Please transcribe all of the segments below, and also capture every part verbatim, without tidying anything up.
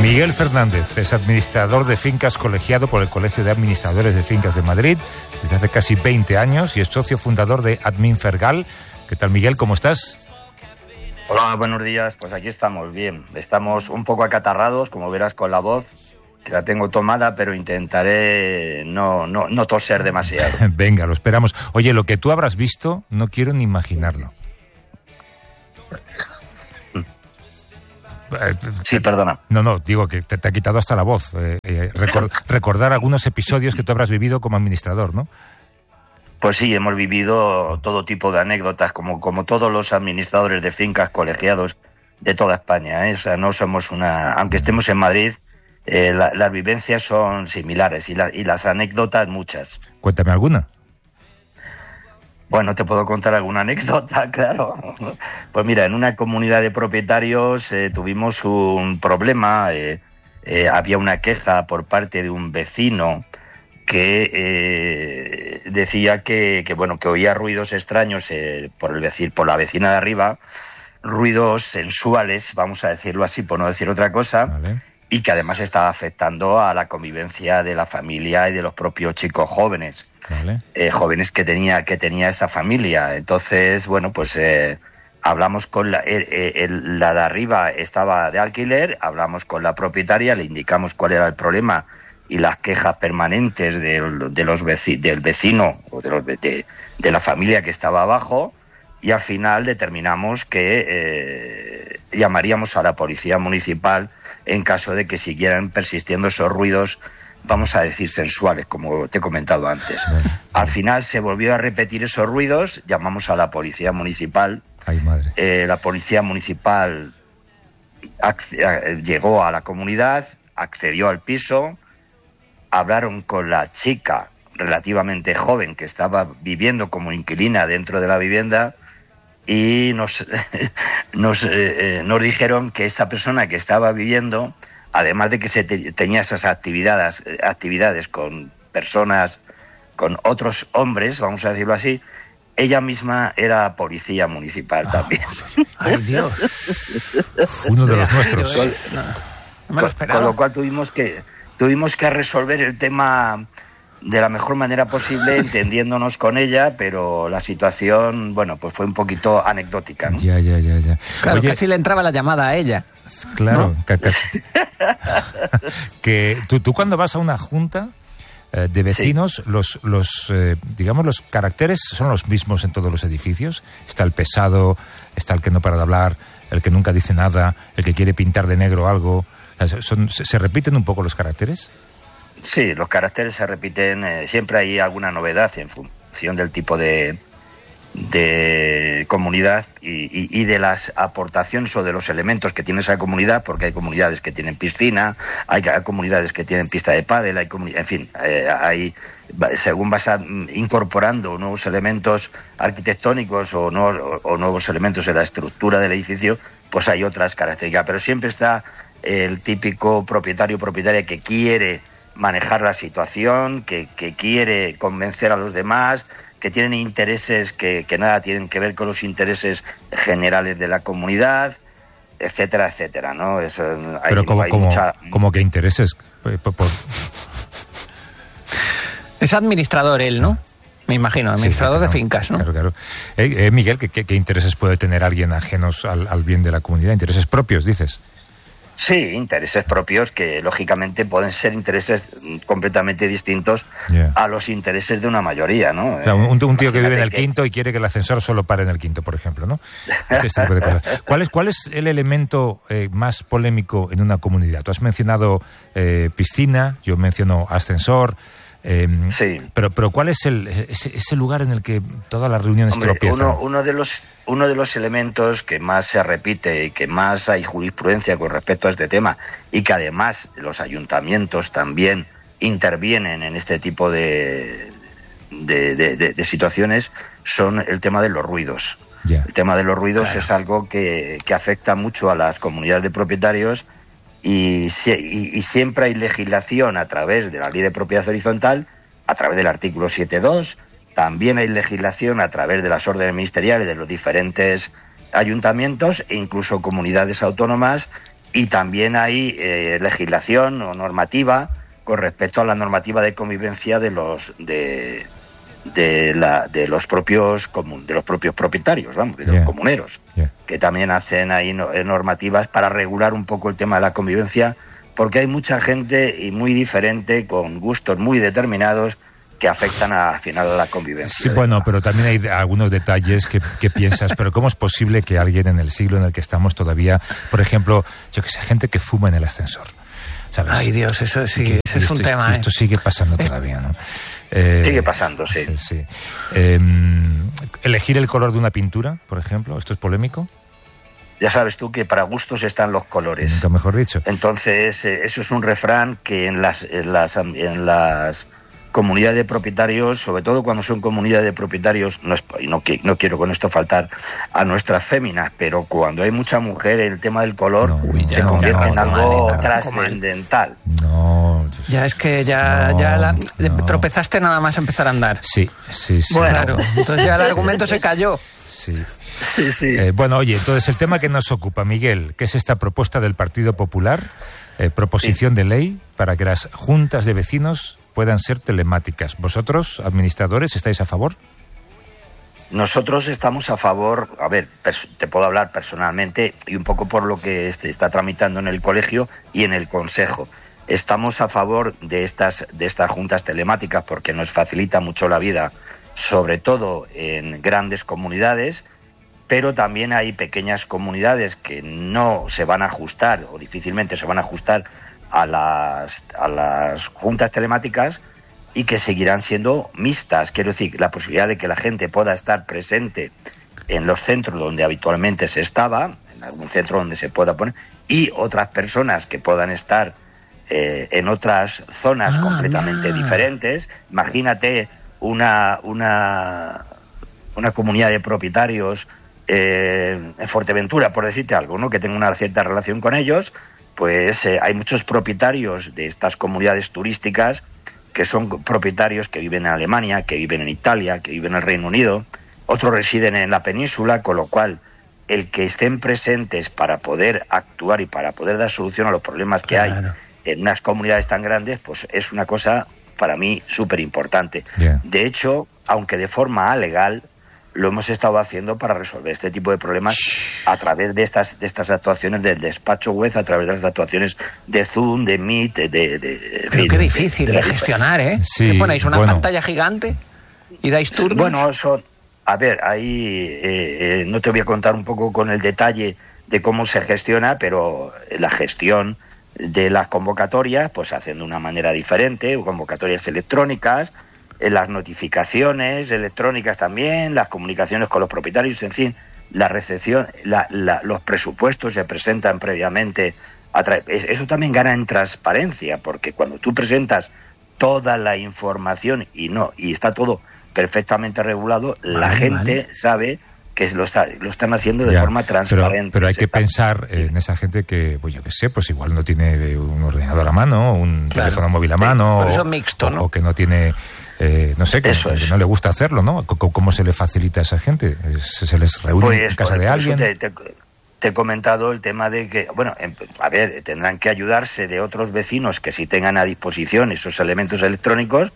Miguel Fernández es administrador de fincas colegiado por el Colegio de Administradores de Fincas de Madrid desde hace casi veinte años y es socio fundador de Adminfergal. ¿Qué tal, Miguel? ¿Cómo estás? Hola, buenos días. Pues aquí estamos bien. Estamos un poco acatarrados, como verás con la voz, que la tengo tomada, pero intentaré no, no, no toser demasiado. Venga, lo esperamos. Oye, lo que tú habrás visto, no quiero ni imaginarlo. Sí, perdona. No, no, digo que te, te ha quitado hasta la voz. Eh, eh, record, recordar algunos episodios que tú habrás vivido como administrador, ¿no? Pues sí, hemos vivido todo tipo de anécdotas, como, como todos los administradores de fincas colegiados de toda España, ¿eh? O sea, no somos una... Aunque estemos en Madrid, eh, la, las vivencias son similares y, la, y las anécdotas muchas. Cuéntame alguna. Bueno, te puedo contar alguna anécdota, claro. Pues mira, en una comunidad de propietarios eh, tuvimos un problema, eh, eh, había una queja por parte de un vecino que eh, decía que, que, bueno, que oía ruidos extraños eh, por el vecino, por la vecina de arriba, ruidos sensuales, vamos a decirlo así, por no decir otra cosa, Vale. Y que además estaba afectando a la convivencia de la familia y de los propios chicos jóvenes. Vale. Eh, jóvenes que tenía que tenía esta familia. Entonces, bueno, pues eh, hablamos con la, eh, eh, la de arriba estaba de alquiler, hablamos con la propietaria, le indicamos cuál era el problema y las quejas permanentes de, de los veci, del vecino o de, los, de, de la familia que estaba abajo, y al final determinamos que eh, llamaríamos a la policía municipal en caso de que siguieran persistiendo esos ruidos, vamos a decir, sensuales, como te he comentado antes. Al final se volvió a repetir esos ruidos, llamamos a la policía municipal. Ay, madre. Eh, la policía municipal acc- llegó a la comunidad, accedió al piso, hablaron con la chica relativamente joven que estaba viviendo como inquilina dentro de la vivienda y nos, nos, eh, eh, nos dijeron que esta persona que estaba viviendo, además de que se te, tenía esas actividades, actividades con personas, con otros hombres, vamos a decirlo así, ella misma era policía municipal oh, también. ¡Ay, Dios! Uno de los nuestros. Con, no, no me lo con, con lo cual tuvimos que, tuvimos que resolver el tema de la mejor manera posible, entendiéndonos con ella, pero la situación, bueno, pues fue un poquito anecdótica, ¿no? Ya, ya, ya, ya. Claro, Oye, casi le entraba la llamada a ella. Claro, ¿no? que, que, que tú, tú cuando vas a una junta eh, de vecinos, sí. los, los eh, digamos, los caracteres son los mismos en todos los edificios. Está el pesado, está el que no para de hablar, el que nunca dice nada, el que quiere pintar de negro algo. Son, ¿se, ¿Se repiten un poco los caracteres? Sí, los caracteres se repiten, eh, siempre hay alguna novedad en función del tipo de, de comunidad y, y, y de las aportaciones o de los elementos que tiene esa comunidad, porque hay comunidades que tienen piscina, hay, hay comunidades que tienen pista de pádel, hay comuni- en fin, eh, hay, según vas a, incorporando nuevos elementos arquitectónicos o, no, o, o nuevos elementos en la estructura del edificio, pues hay otras características, pero siempre está el típico propietario o propietaria que quiere manejar la situación, que, que quiere convencer a los demás, que tienen intereses que, que nada tienen que ver con los intereses generales de la comunidad, etcétera, etcétera, ¿no? Eso, hay, Pero como, hay como, mucha... como que intereses... Por, por... Es administrador él, ¿no? Me imagino, administrador sí, claro, de fincas, ¿no? Claro, claro. Eh, eh, Miguel, ¿qué, qué, ¿qué intereses puede tener alguien ajenos al, al bien de la comunidad? ¿Intereses propios, dices? Sí, intereses propios que lógicamente pueden ser intereses completamente distintos yeah. a los intereses de una mayoría, ¿no? O sea, un, un tío que vive en el que... quinto y quiere que el ascensor solo pare en el quinto, por ejemplo, ¿no? Este tipo de cosas. ¿Cuál es, cuál es el elemento eh, más polémico en una comunidad? Tú has mencionado eh, piscina, yo menciono ascensor. Eh, sí. Pero, pero ¿cuál es el ese, ese lugar en el que todas las reuniones Hombre, tropiezan? Uno, uno de los uno de los elementos que más se repite y que más hay jurisprudencia con respecto a este tema y que además los ayuntamientos también intervienen en este tipo de de, de, de, de situaciones son el tema de los ruidos. Yeah. El tema de los ruidos claro. es algo que, que afecta mucho a las comunidades de propietarios. Y, y, y siempre hay legislación a través de la Ley de Propiedad Horizontal, a través del artículo siete punto dos, también hay legislación a través de las órdenes ministeriales de los diferentes ayuntamientos e incluso comunidades autónomas y también hay eh, legislación o normativa con respecto a la normativa de convivencia de los de de la de los propios comun, de los propios propietarios, vamos, de yeah. los comuneros, yeah. que también hacen ahí no, normativas para regular un poco el tema de la convivencia, porque hay mucha gente y muy diferente con gustos muy determinados que afectan a, al final a la convivencia. Sí, bueno, pero también hay algunos detalles que, que piensas, pero ¿cómo es posible que alguien en el siglo en el que estamos todavía, por ejemplo, yo que sé, gente que fuma en el ascensor? ¿Sabes? Ay, Dios, eso sí, que, eso es un esto, tema. Esto ¿eh? sigue pasando todavía, ¿no? Eh, sigue pasando, sí. sí, sí. Eh, elegir el color de una pintura, por ejemplo, ¿esto es polémico? Ya sabes tú que para gustos están los colores. Nunca mejor dicho. Entonces, eh, eso es un refrán que en las, en las, en las comunidades de propietarios, sobre todo cuando son comunidades de propietarios, no, es, no, no quiero con esto faltar a nuestras féminas, pero cuando hay mucha mujer, el tema del color no, uy, se no, convierte no, en algo no, trascendental. No, ya es que ya, no, ya la, no. tropezaste nada más empezar a andar. Sí, sí, sí. Bueno, claro, entonces ya el argumento se cayó. Sí. Sí, sí. Eh, bueno, oye, entonces el tema que nos ocupa, Miguel, que es esta propuesta del Partido Popular, eh, proposición sí. de ley para que las juntas de vecinos puedan ser telemáticas. ¿Vosotros, administradores, estáis a favor? Nosotros estamos a favor, a ver, te puedo hablar personalmente y un poco por lo que se está tramitando en el colegio y en el consejo. Estamos a favor de estas, de estas juntas telemáticas porque nos facilita mucho la vida, sobre todo en grandes comunidades, pero también hay pequeñas comunidades que no se van a ajustar o difícilmente se van a ajustar a las, a las juntas telemáticas y que seguirán siendo mixtas. Quiero decir, la posibilidad de que la gente pueda estar presente en los centros donde habitualmente se estaba, en algún centro donde se pueda poner, y otras personas que puedan estar eh, en otras zonas ah, completamente nah. diferentes. Imagínate una, una, una comunidad de propietarios eh, en Fuerteventura, por decirte algo, ¿no? Que tenga una cierta relación con ellos. Pues eh, hay muchos propietarios de estas comunidades turísticas que son propietarios que viven en Alemania, que viven en Italia, que viven en el Reino Unido, otros residen en la península, con lo cual el que estén presentes para poder actuar y para poder dar solución a los problemas que claro. hay en unas comunidades tan grandes, pues es una cosa para mí súper importante. Yeah. De hecho, aunque de forma alegal, lo hemos estado haciendo para resolver este tipo de problemas a través de estas de estas actuaciones del despacho web, a través de las actuaciones de Zoom, de Meet, de... de, de Pero qué difícil de, de, de gestionar, ¿eh? Sí, ¿Qué ponéis? ¿Una bueno. pantalla gigante? ¿Y dais turnos? Bueno, son... A ver, ahí eh, eh, no te voy a contar un poco con el detalle de cómo se gestiona, pero la gestión de las convocatorias, pues hacen de una manera diferente, convocatorias electrónicas, en las notificaciones electrónicas también, las comunicaciones con los propietarios, en fin, la recepción, la, la, los presupuestos se presentan previamente. A tra- eso también gana en transparencia, porque cuando tú presentas toda la información y no y está todo perfectamente regulado, vale, la gente vale. sabe que lo, está, lo están haciendo de ya, forma transparente. Pero, pero hay que está... pensar en esa gente que, pues yo qué sé, pues igual no tiene un ordenador a mano, un claro. teléfono móvil a mano, por eso o, mixto, ¿no? o que no tiene... Eh, no sé, que, que no le gusta hacerlo, ¿no? ¿Cómo se le facilita a esa gente? ¿Se les reúne pues, en casa por, de alguien? Te, te, te he comentado el tema de que, bueno, a ver, tendrán que ayudarse de otros vecinos que sí tengan a disposición esos elementos electrónicos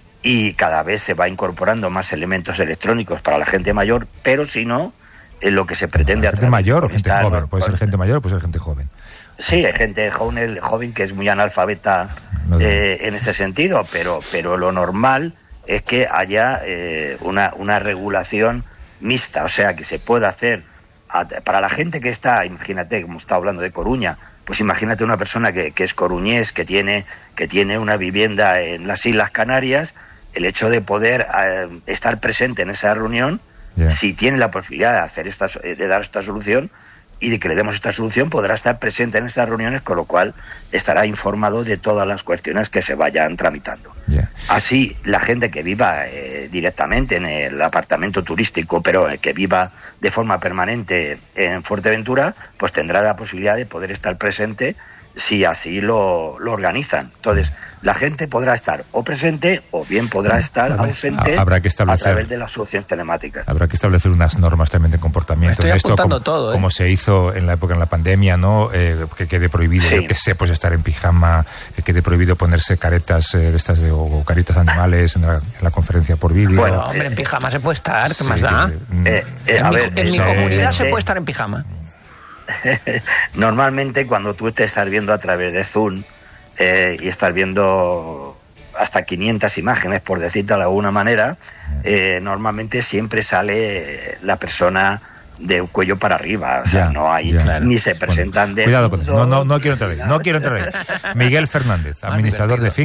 y cada vez se va incorporando más elementos electrónicos para la gente mayor, pero si no, en lo que se pretende... ¿Gente mayor o gente joven? No, puede ser gente mayor o puede ser gente joven. Sí, hay gente joven, joven que es muy analfabeta no, eh, en este sentido, pero pero lo normal es que haya eh, una, una regulación mixta, o sea, que se pueda hacer a, para la gente que está, imagínate, como está hablando de Coruña, pues imagínate una persona que, que es coruñés, que tiene, que tiene una vivienda en las Islas Canarias, el hecho de poder eh, estar presente en esa reunión, yeah. si tiene la posibilidad de hacer esta, de dar esta solución, y de que le demos esta solución, podrá estar presente en esas reuniones, con lo cual estará informado de todas las cuestiones que se vayan tramitando. Yeah. Así, la gente que viva eh, directamente en el apartamento turístico, pero eh, que viva de forma permanente en Fuerteventura, pues tendrá la posibilidad de poder estar presente si así lo, lo organizan. Entonces, la gente podrá estar o presente o bien podrá estar Habrá, ausente habrá que establecer, a través de las soluciones telemáticas. Habrá que establecer unas normas también de comportamiento. Estoy Esto apuntando como, todo, ¿eh? como se hizo en la época de la pandemia, ¿no? Eh, que quede prohibido, Sí. yo que sé, pues estar en pijama, que quede prohibido ponerse caretas eh, de estas de, o caritas animales en la, en la conferencia por vídeo. Bueno, No, hombre, en pijama se puede estar, ¿qué Sí, más da? que- Eh, eh, En a mi, ver, en mi eso- comunidad eh, se eh, puede estar en pijama. Normalmente cuando tú te estás viendo a través de Zoom eh, y estás viendo hasta quinientas imágenes, por decirte de alguna manera, eh, normalmente siempre sale la persona de cuello para arriba, o sea, Ya, no hay, ya. ni se presentan Bueno, de... cuidado con eso. No, no, no quiero entrar ahí. No quiero entrar ahí. Miguel Fernández, administrador de Finca.